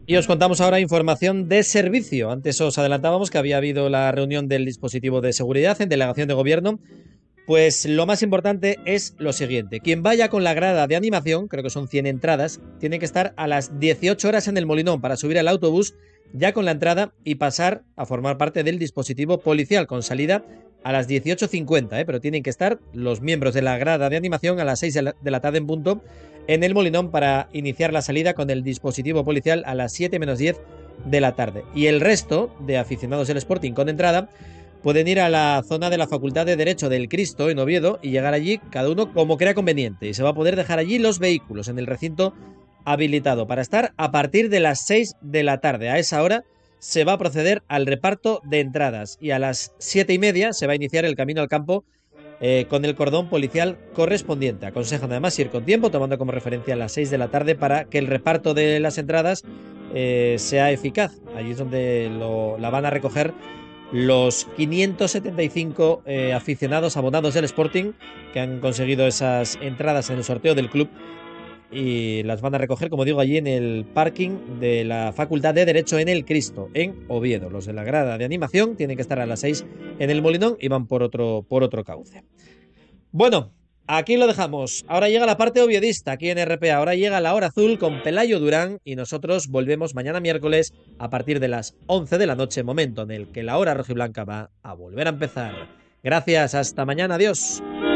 Y os contamos ahora información de servicio. Antes os adelantábamos que había habido la reunión del dispositivo de seguridad en delegación de gobierno. Pues lo más importante es lo siguiente. Quien vaya con la grada de animación, creo que son 100 entradas, tiene que estar a las 18 horas en el Molinón para subir al autobús ya con la entrada y pasar a formar parte del dispositivo policial con salida a las 18:50, pero tienen que estar los miembros de la grada de animación a las 6 de la tarde en punto en el Molinón para iniciar la salida con el dispositivo policial a las 7 menos 10 de la tarde. Y el resto de aficionados del Sporting con entrada pueden ir a la zona de la Facultad de Derecho del Cristo en Oviedo y llegar allí cada uno como crea conveniente. Y se va a poder dejar allí los vehículos en el recinto habilitado para estar a partir de las 6 de la tarde. A esa hora se va a proceder al reparto de entradas y a las 7:30 se va a iniciar el camino al campo con el cordón policial correspondiente. Aconsejan además ir con tiempo, tomando como referencia las 6 de la tarde para que el reparto de las entradas sea eficaz. Allí es donde la van a recoger los 575 aficionados abonados del Sporting que han conseguido esas entradas en el sorteo del club y las van a recoger, como digo, allí en el parking de la Facultad de Derecho en el Cristo, en Oviedo. Los de la grada de animación tienen que estar a las 6 en el Molinón y van por otro cauce. Bueno, aquí lo dejamos. Ahora llega la parte oviedista aquí en RPA. Ahora llega la hora azul con Pelayo Durán y nosotros volvemos mañana miércoles a partir de las 11 de la noche, momento en el que la hora rojiblanca va a volver a empezar. Gracias, hasta mañana, adiós.